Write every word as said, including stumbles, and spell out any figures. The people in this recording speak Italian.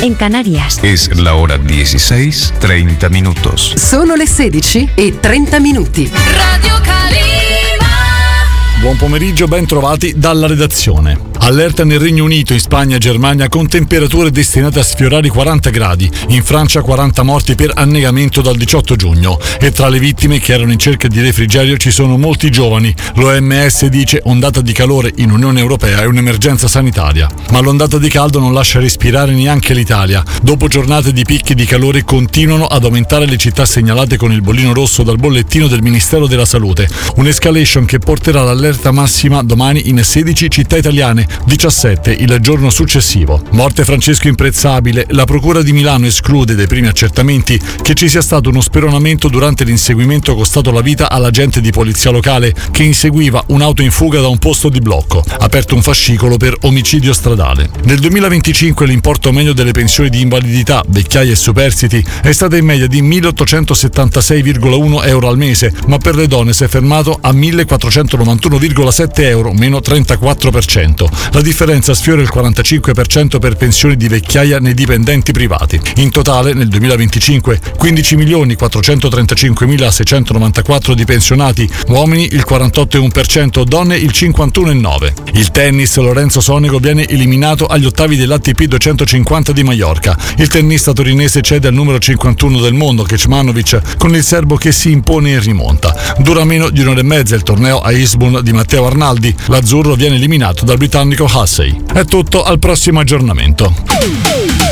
en Canarias. Es la hora dieciséis, treinta minutos. Sono le sedici e trenta minuti. Radio Calima. Buon pomeriggio, ben trovati dalla redazione. Allerta nel Regno Unito, in Spagna e Germania con temperature destinate a sfiorare i quaranta gradi. In Francia quaranta morti per annegamento dal diciotto giugno. E tra le vittime che erano in cerca di refrigerio ci sono molti giovani. L'O M S dice ondata di calore in Unione Europea è un'emergenza sanitaria. Ma l'ondata di caldo non lascia respirare neanche l'Italia. Dopo giornate di picchi di calore continuano ad aumentare le città segnalate con il bollino rosso dal bollettino del Ministero della Salute. Un'escalation che porterà l'allerta massima domani in sedici città italiane, diciassette il giorno successivo. Morte Francesco Imprezzabile. La procura di Milano esclude dai primi accertamenti che ci sia stato uno speronamento durante l'inseguimento costato la vita all'agente di polizia locale che inseguiva un'auto in fuga da un posto di blocco. Aperto un fascicolo per omicidio stradale. Nel duemilaventicinque l'importo medio delle pensioni di invalidità, vecchiaia e superstiti è stata in media di milleottocentosettantasei virgola uno euro al mese, ma per le donne si è fermato a millequattrocentonovantuno virgola sette euro, meno trentaquattro per cento. La differenza sfiora il quarantacinque per cento per pensioni di vecchiaia nei dipendenti privati. In totale, nel duemilaventicinque, quindici milioni quattrocentotrentacinquemilaseicentonovantaquattro di pensionati, uomini il quarantotto virgola uno per cento, donne il cinquantuno virgola nove per cento. Il tennis, Lorenzo Sonego viene eliminato agli ottavi dell'A T P duecentocinquanta di Maiorca. Il tennista torinese cede al numero cinquantuno del mondo, Kecmanovic, con il serbo che si impone in rimonta. Dura meno di un'ora e mezza il torneo a Eastbourne di Matteo Arnaldi. L'azzurro viene eliminato dal britannico Hussey. È tutto, al prossimo aggiornamento.